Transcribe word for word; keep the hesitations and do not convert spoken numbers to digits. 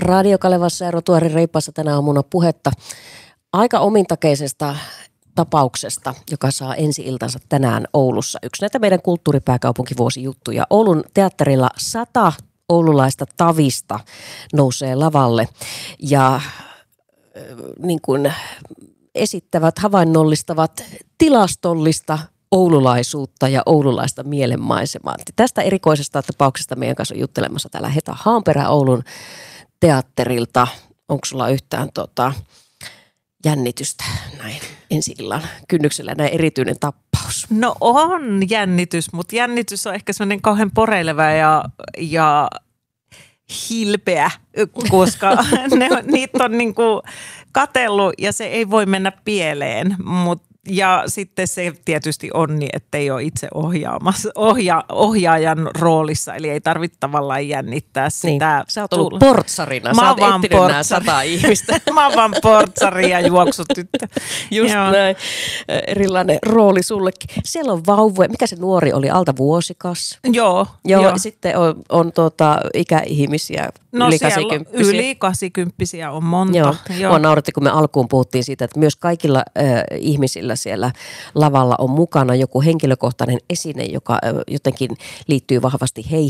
Radio Kalevassa ja Rotuaarin Reippaassa tänä aamuna puhetta aika omintakeisesta tapauksesta, joka saa ensi-iltansa tänään Oulussa. Yksi näitä meidän kulttuuripääkaupunkivuosijuttuja. Oulun teatterilla sata oululaista tavista nousee lavalle ja äh, niin kuin esittävät, havainnollistavat tilastollista oululaisuutta ja oululaista mielenmaisemaa. Tästä erikoisesta tapauksesta meidän kanssa on juttelemassa täällä Heta Haanperä Oulun teatterilta. Onko sulla yhtään tota, jännitystä näin ensi-illan kynnyksellä, näin erityinen tappaus? No on jännitys, mutta jännitys on ehkä sellainen kauhean poreileva ja, ja hilpeä, koska ne, niitä on niinku katsellut ja se ei voi mennä pieleen, mutta ja sitten se tietysti on niin, että ei ole itse ohjaamassa, ohja, ohjaajan roolissa, eli ei tarvitse tavallaan jännittää sitä. Niin. Sä oot ollut portsarina, sä oot etsinyt nämä sata ihmistä. Mä oon vaan portsari ja juoksutyttö. Just Joo. näin, erilainen rooli sullekin. Siellä on vauvoja, mikä se nuori oli, alta vuosikas? Joo. Joo, jo. Sitten on, on tuota, ikäihmisiä. No yli kahdeksankymppisiä. Yli kahdeksankymppisiä on monta. Joo. Joo. Mua nauratti, kun me alkuun puhuttiin siitä, että myös kaikilla äh, ihmisillä siellä lavalla on mukana joku henkilökohtainen esine, joka äh, jotenkin liittyy vahvasti heihin.